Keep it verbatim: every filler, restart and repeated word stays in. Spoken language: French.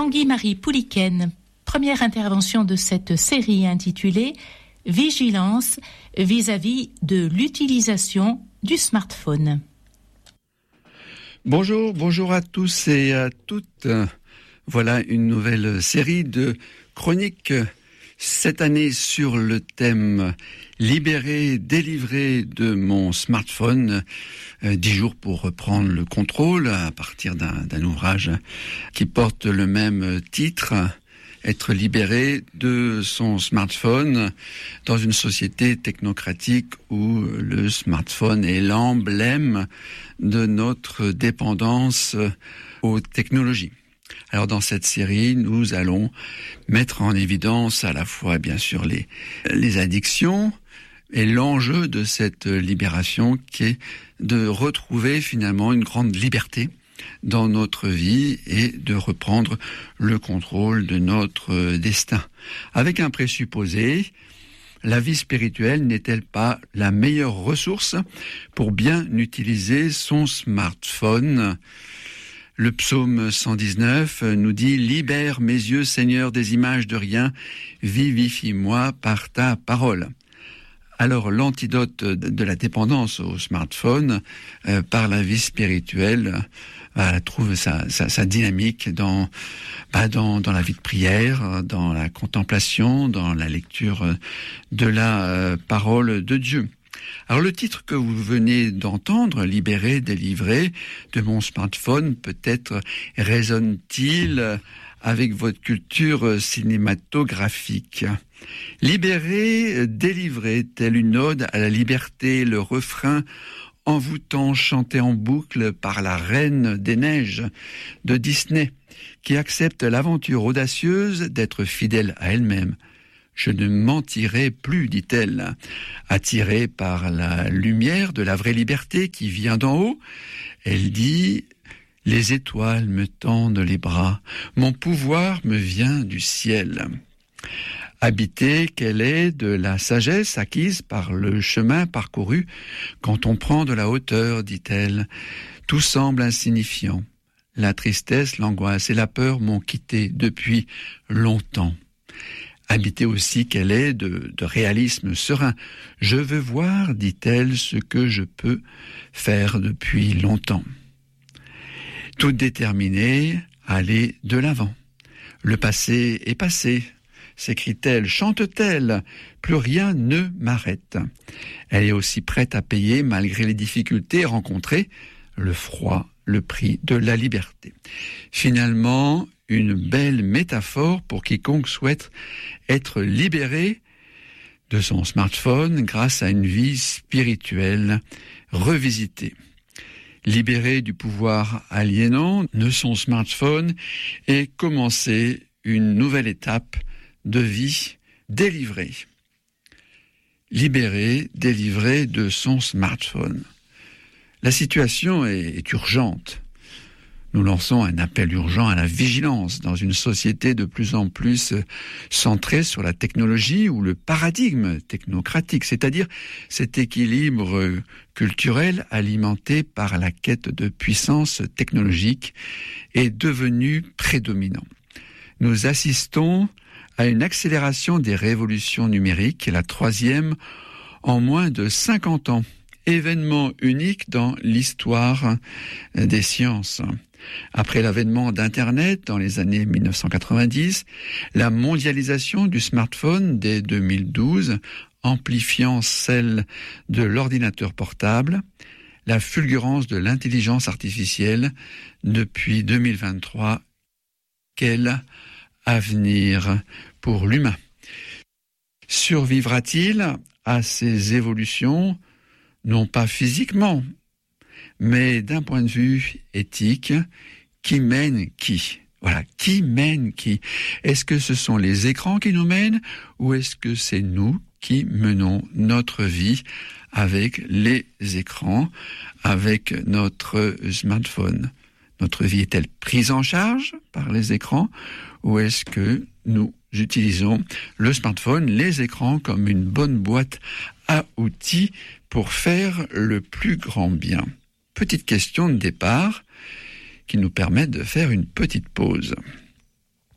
Tanguy-Marie Pouliken, première intervention de cette série intitulée « Vigilance vis-à-vis de l'utilisation du smartphone ». Bonjour, bonjour à tous et à toutes. Voilà une nouvelle série de chroniques cette année sur le thème « Libérer, délivrer de mon smartphone ». Dix jours pour reprendre le contrôle à partir d'un, d'un ouvrage qui porte le même titre, être libéré de son smartphone dans une société technocratique où le smartphone est l'emblème de notre dépendance aux technologies. Alors dans cette série, nous allons mettre en évidence à la fois bien sûr les, les addictions, et l'enjeu de cette libération qui est de retrouver finalement une grande liberté dans notre vie et de reprendre le contrôle de notre destin. Avec un présupposé, la vie spirituelle n'est-elle pas la meilleure ressource pour bien utiliser son smartphone ? Le psaume cent dix-neuf nous dit « Libère mes yeux, Seigneur, des images de rien, vivifie-moi par ta parole ». Alors l'antidote de la dépendance au smartphone euh, par la vie spirituelle euh, trouve sa, sa, sa dynamique dans, bah, dans, dans la vie de prière, dans la contemplation, dans la lecture de la euh, parole de Dieu. Alors le titre que vous venez d'entendre, « Libérer, délivrer de mon smartphone », peut-être résonne-t-il avec votre culture cinématographique. Libérer, délivrer, telle une ode à la liberté, le refrain envoûtant chanté en boucle par la Reine des Neiges de Disney, qui accepte l'aventure audacieuse d'être fidèle à elle-même. Je ne mentirai plus, dit-elle, attirée par la lumière de la vraie liberté qui vient d'en haut. Elle dit « Les étoiles me tendent les bras, mon pouvoir me vient du ciel ». Habitée qu'elle est de la sagesse acquise par le chemin parcouru, quand on prend de la hauteur, dit-elle, tout semble insignifiant. La tristesse, l'angoisse et la peur m'ont quitté depuis longtemps. Habitée aussi qu'elle est de, de réalisme serein. Je veux voir, dit-elle, ce que je peux faire depuis longtemps. Toute déterminée à aller de l'avant. Le passé est passé, s'écrie-t-elle, chante-t-elle, plus rien ne m'arrête. Elle est aussi prête à payer, malgré les difficultés rencontrées, le froid, le prix de la liberté. Finalement, une belle métaphore pour quiconque souhaite être libéré de son smartphone grâce à une vie spirituelle revisitée. Libéré du pouvoir aliénant de son smartphone et commencer une nouvelle étape de vie délivrée. Libéré, délivré de son smartphone. La situation est, est urgente. Nous lançons un appel urgent à la vigilance dans une société de plus en plus centrée sur la technologie ou le paradigme technocratique, c'est-à-dire cet équilibre culturel alimenté par la quête de puissance technologique est devenu prédominant. Nous assistons à une accélération des révolutions numériques, la troisième en moins de cinquante ans, événement unique dans l'histoire des sciences. Après l'avènement d'Internet dans les années mille neuf cent quatre-vingt-dix, la mondialisation du smartphone dès deux mille douze, amplifiant celle de l'ordinateur portable, la fulgurance de l'intelligence artificielle depuis deux mille vingt-trois, quel avenir pour l'humain? Survivra-t-il à ces évolutions, non pas physiquement, mais d'un point de vue éthique, qui mène qui ? Voilà, qui mène qui ? Est-ce que ce sont les écrans qui nous mènent ou est-ce que c'est nous qui menons notre vie avec les écrans, avec notre smartphone ? Notre vie est-elle prise en charge par les écrans ou est-ce que nous utilisons le smartphone, les écrans comme une bonne boîte à outils pour faire le plus grand bien ? Petite question de départ qui nous permet de faire une petite pause.